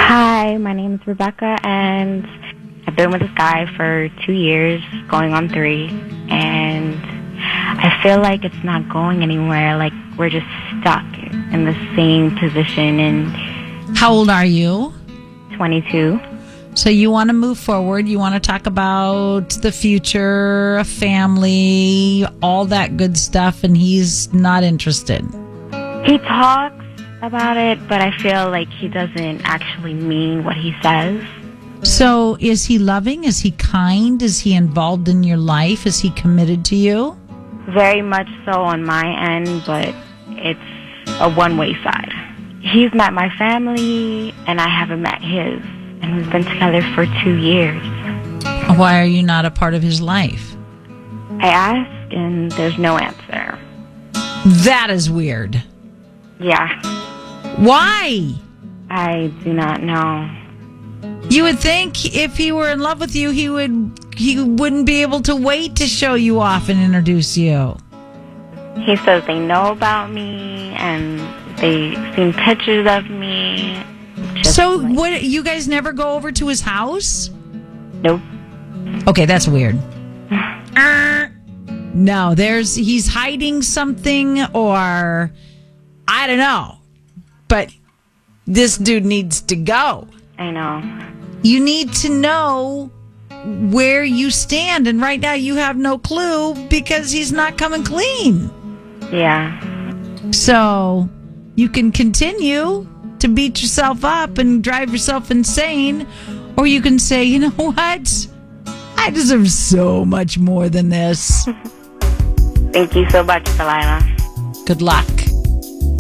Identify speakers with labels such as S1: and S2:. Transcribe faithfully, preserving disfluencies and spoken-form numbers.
S1: Hi, my name is Rebecca, and I've been with this guy for two years, going on three, and I feel like it's not going anywhere. Like, we're just stuck in the same position. And
S2: how old are you?
S1: twenty-two.
S2: So you want to move forward. You want to talk about the future, a family, all that good stuff, and he's not interested.
S1: He talks about it, but I feel like he doesn't actually mean what he says.
S2: So is he loving? Is he kind? Is he involved in your life? Is he committed to you?
S1: Very much so on my end, but it's a one-way side. He's met my family, and I haven't met his. And we've been together for two years.
S2: Why are you not a part of his life?
S1: I ask, and there's no answer.
S2: That is weird.
S1: Yeah.
S2: Why?
S1: I do not know.
S2: You would think if he were in love with you, he would he wouldn't be able to wait to show you off and introduce you.
S1: He says they know about me, and they seen pictures of me.
S2: So,
S1: like,
S2: what? You guys never go over to his house?
S1: Nope.
S2: Okay, that's weird. uh, no, there's he's hiding something, or I don't know. But this dude needs to go.
S1: I know.
S2: You need to know where you stand, and right now you have no clue because he's not coming clean.
S1: Yeah.
S2: So you can continue to beat yourself up and drive yourself insane, or you can say, you know what? I deserve so much more than this.
S1: Thank you so much, Delilah.
S2: Good luck.